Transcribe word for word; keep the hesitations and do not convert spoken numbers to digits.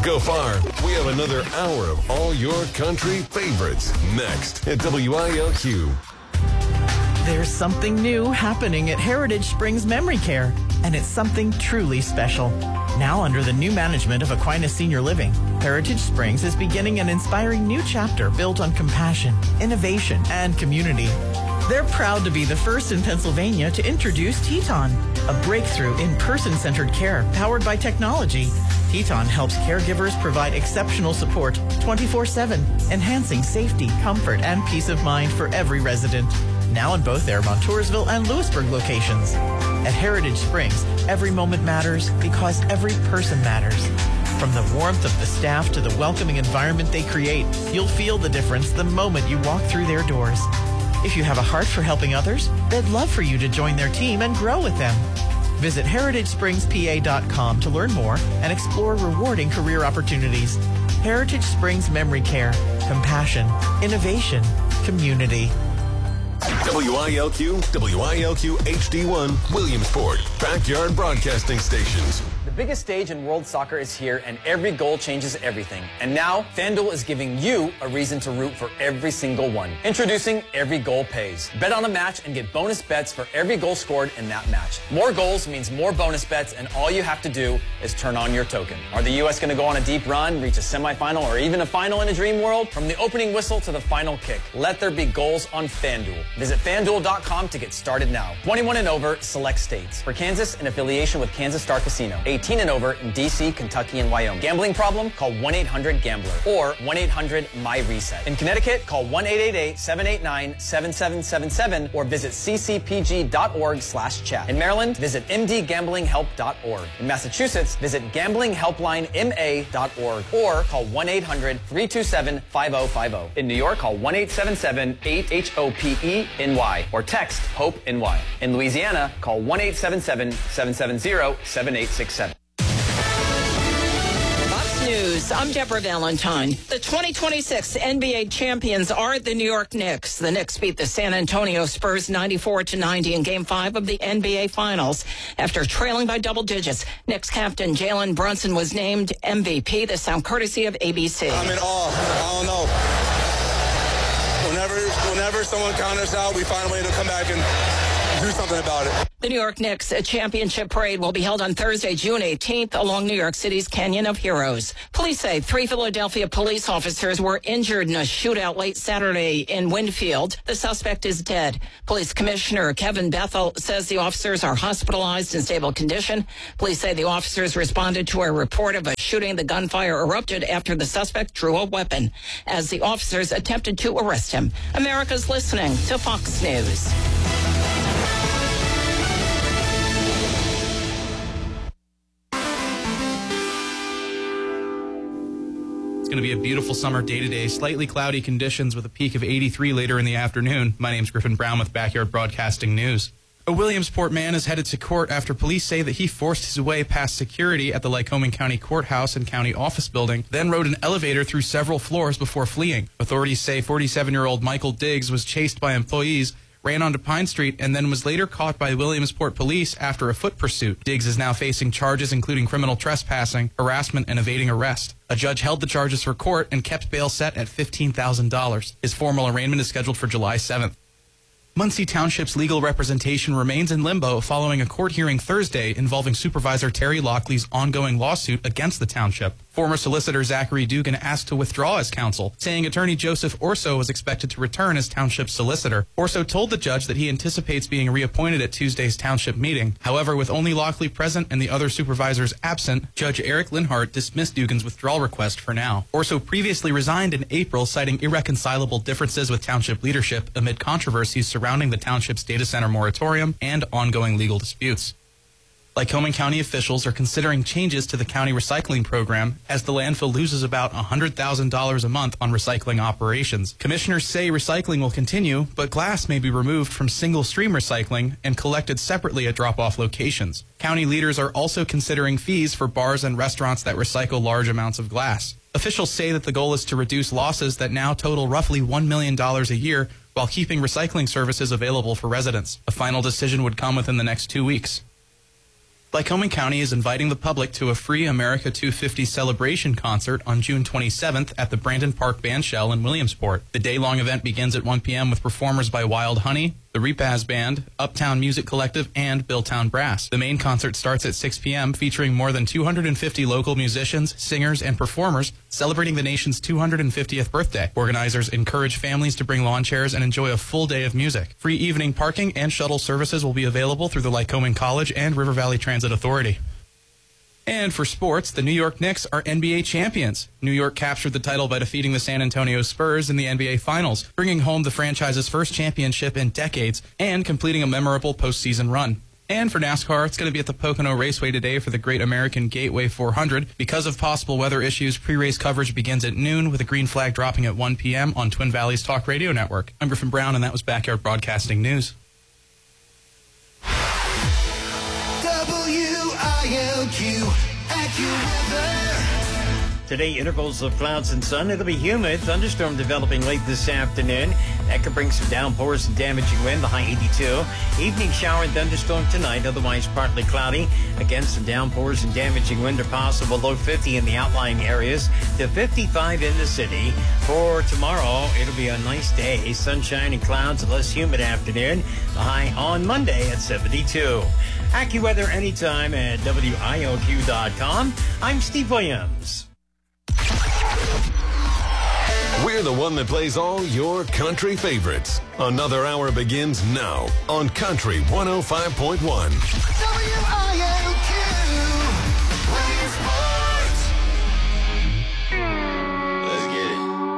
go far. We have another hour of all your country favorites next at W I L Q. There's something new happening at Heritage Springs Memory Care, and it's something truly special. Now under the new management of Aquinas Senior Living, Heritage Springs is beginning an inspiring new chapter built on compassion, innovation, and community. They're proud to be the first in Pennsylvania to introduce Teton, a breakthrough in person-centered care powered by technology. Teton helps caregivers provide exceptional support twenty-four seven, enhancing safety, comfort, and peace of mind for every resident. Now in both their Montoursville and Lewisburg locations. At Heritage Springs, every moment matters because every person matters. From the warmth of the staff to the welcoming environment they create, you'll feel the difference the moment you walk through their doors. If you have a heart for helping others, they'd love for you to join their team and grow with them. Visit heritage springs p a dot com to learn more and explore rewarding career opportunities. Heritage Springs Memory Care. Compassion, innovation, community. W I L Q, W I L Q H D one, Williamsport, backyard broadcasting stations. The biggest stage in world soccer is here, and every goal changes everything. And now, FanDuel is giving you a reason to root for every single one. Introducing Every Goal Pays. Bet on a match and get bonus bets for every goal scored in that match. More goals means more bonus bets, and all you have to do is turn on your token. Are the U S going to go on a deep run, reach a semifinal, or even a final in a dream world? From the opening whistle to the final kick, let there be goals on FanDuel. Visit FanDuel dot com to get started now. twenty-one and over, select states. For Kansas, in affiliation with Kansas Star Casino. eighteen and over in D C, Kentucky, and Wyoming. Gambling problem? Call one eight hundred gambler or one eight hundred my reset. In Connecticut, call one eight eight eight, seven eight nine, seven seven seven seven or visit c c p g dot org slash chat. In Maryland, visit m d gambling help dot org. In Massachusetts, visit gambling helpline m a dot org or call one eight hundred, three two seven, five oh five oh. In New York, call one eight seven seven, eight H O P E N Y or text HOPE-N-Y. In Louisiana, call one eight seven seven, seven seven zero, seven eight six seven. News. I'm Deborah Valentine. The twenty twenty-six N B A champions are the New York Knicks. The Knicks beat the San Antonio Spurs ninety-four to ninety in Game five of the N B A Finals after trailing by double digits. Knicks captain Jalen Brunson was named M V P. The sound courtesy of A B C. I'm in awe. I don't know. Whenever, whenever someone counters out, we find a way to come back and do something about it. The New York Knicks championship parade will be held on Thursday, June eighteenth, along New York City's Canyon of Heroes. Police say three Philadelphia police officers were injured in a shootout late Saturday in Winfield. The suspect is dead. Police Commissioner Kevin Bethel says the officers are hospitalized in stable condition. Police say the officers responded to a report of a shooting. The gunfire erupted after the suspect drew a weapon as the officers attempted to arrest him. America's listening to Fox News. It's going to be a beautiful summer day today. Slightly cloudy conditions with a peak of eighty-three later in the afternoon. My name's Griffin Brown with Backyard Broadcasting News. A Williamsport man is headed to court after police say that he forced his way past security at the Lycoming County Courthouse and County Office Building, then rode an elevator through several floors before fleeing. Authorities say forty-seven-year-old Michael Diggs was chased by employees, ran onto Pine Street, and then was later caught by Williamsport police after a foot pursuit. Diggs is now facing charges including criminal trespassing, harassment, and evading arrest. A judge held the charges for court and kept bail set at fifteen thousand dollars. His formal arraignment is scheduled for July seventh. Muncie Township's legal representation remains in limbo following a court hearing Thursday involving Supervisor Terry Lockley's ongoing lawsuit against the township. Former solicitor Zachary Dugan asked to withdraw as counsel, saying attorney Joseph Orso was expected to return as township solicitor. Orso told the judge that he anticipates being reappointed at Tuesday's township meeting. However, with only Lockley present and the other supervisors absent, Judge Eric Linhart dismissed Dugan's withdrawal request for now. Orso previously resigned in April, citing irreconcilable differences with township leadership amid controversies surrounding the township's data center moratorium and ongoing legal disputes. Lycoming County officials are considering changes to the county recycling program as the landfill loses about one hundred thousand dollars a month on recycling operations. Commissioners say recycling will continue, but glass may be removed from single-stream recycling and collected separately at drop-off locations. County leaders are also considering fees for bars and restaurants that recycle large amounts of glass. Officials say that the goal is to reduce losses that now total roughly one million dollars a year while keeping recycling services available for residents. A final decision would come within the next two weeks. Lycoming County is inviting the public to a free America two fifty celebration concert on June twenty-seventh at the Brandon Park Bandshell in Williamsport. The day-long event begins at one p.m. with performers by Wild Honey, the Repaz Band, Uptown Music Collective, and Billtown Brass. The main concert starts at six p.m., featuring more than two hundred fifty local musicians, singers, and performers celebrating the nation's two hundred fiftieth birthday. Organizers encourage families to bring lawn chairs and enjoy a full day of music. Free evening parking and shuttle services will be available through the Lycoming College and River Valley Transit Authority. And for sports, the New York Knicks are N B A champions. New York captured the title by defeating the San Antonio Spurs in the N B A Finals, bringing home the franchise's first championship in decades and completing a memorable postseason run. And for NASCAR, it's going to be at the Pocono Raceway today for the Great American Gateway four hundred. Because of possible weather issues, pre-race coverage begins at noon with a green flag dropping at one p.m. on Twin Valleys Talk Radio Network. I'm Griffin Brown, and that was Backyard Broadcasting News. W I L Q AccuWeather. Today, intervals of clouds and sun. It'll be humid. Thunderstorm developing late this afternoon. That could bring some downpours and damaging wind, the high eighty-two. Evening shower and thunderstorm tonight, otherwise partly cloudy. Again, some downpours and damaging wind are possible. Low fifty in the outlying areas to fifty-five in the city. For tomorrow, it'll be a nice day. Sunshine and clouds, a less humid afternoon. The high on Monday at seventy-two. AccuWeather anytime at W I L Q dot com. I'm Steve Williams. We're the one that plays all your country favorites. Another hour begins now on Country one oh five point one. W I L Q